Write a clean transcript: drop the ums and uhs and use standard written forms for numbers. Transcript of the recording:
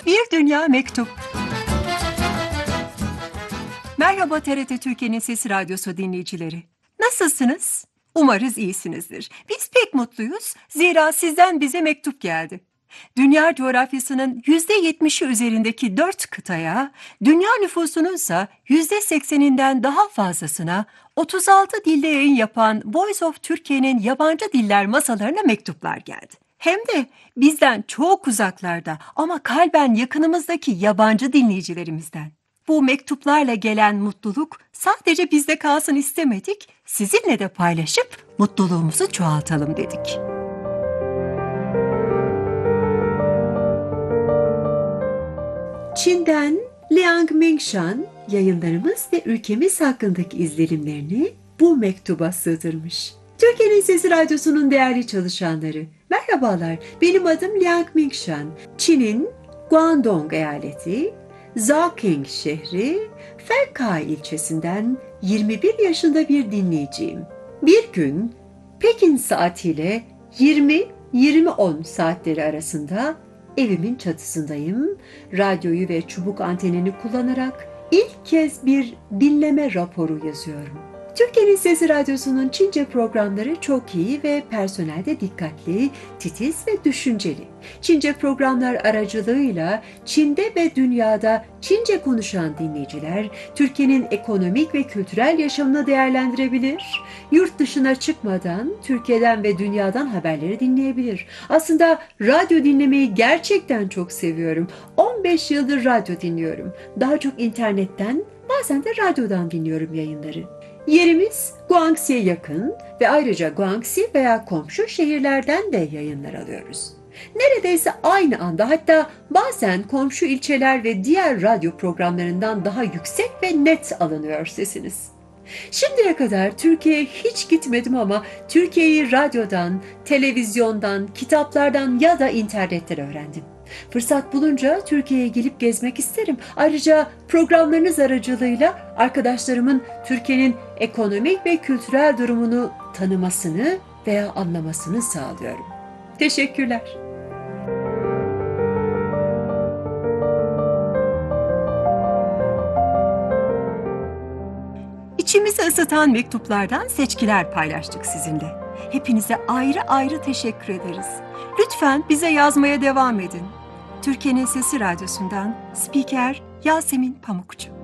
Bir Dünya Mektup. Merhaba TRT Türkiye'nin Sesi Radyosu dinleyicileri. Nasılsınız? Umarız iyisinizdir. Biz pek mutluyuz. Zira sizden bize mektup geldi. Dünya coğrafyasının %70'i üzerindeki 4 kıtaya, dünya nüfusunun ise %80'inden daha fazlasına 36 dilde yayın yapan Voice of Türkiye'nin yabancı diller masalarına mektuplar geldi. Hem de bizden çok uzaklarda ama kalben yakınımızdaki yabancı dinleyicilerimizden. Bu mektuplarla gelen mutluluk sadece bizde kalsın istemedik, sizinle de paylaşıp mutluluğumuzu çoğaltalım dedik. Çin'den Liang Mingshan yayınlarımız ve ülkemiz hakkındaki izlenimlerini bu mektuba sığdırmış. Türkiye'nin Sesi Radyosu'nun değerli çalışanları, merhabalar, benim adım Liang Mingshan. Çin'in Guangdong eyaleti, Zhaoqing şehri, Fengkai ilçesinden 21 yaşında bir dinleyiciyim. Bir gün Pekin saatiyle 20-20:10 saatleri arasında evimin çatısındayım. Radyoyu ve çubuk antenini kullanarak ilk kez bir dinleme raporu yazıyorum. Türkiye'nin Sesi Radyosu'nun Çince programları çok iyi ve personel de dikkatli, titiz ve düşünceli. Çince programlar aracılığıyla Çin'de ve dünyada Çince konuşan dinleyiciler Türkiye'nin ekonomik ve kültürel yaşamını değerlendirebilir, yurt dışına çıkmadan Türkiye'den ve dünyadan haberleri dinleyebilir. Aslında radyo dinlemeyi gerçekten çok seviyorum. 15 yıldır radyo dinliyorum. Daha çok internetten, bazen de radyodan dinliyorum yayınları. Yerimiz Guangxi'ye yakın ve ayrıca Guangxi veya komşu şehirlerden de yayınlar alıyoruz. Neredeyse aynı anda, hatta bazen komşu ilçeler ve diğer radyo programlarından daha yüksek ve net alınıyor sesiniz. Şimdiye kadar Türkiye'ye hiç gitmedim ama Türkiye'yi radyodan, televizyondan, kitaplardan ya da internetten öğrendim. Fırsat bulunca Türkiye'ye gelip gezmek isterim. Ayrıca programlarınız aracılığıyla arkadaşlarımın Türkiye'nin ekonomik ve kültürel durumunu tanımasını veya anlamasını sağlıyorum. Teşekkürler. İçimizi ısıtan mektuplardan seçkiler paylaştık sizinle. Hepinize ayrı ayrı teşekkür ederiz. Lütfen bize yazmaya devam edin. Türkiye'nin Sesi Radyosu'ndan Spiker Yasemin Pamukçu.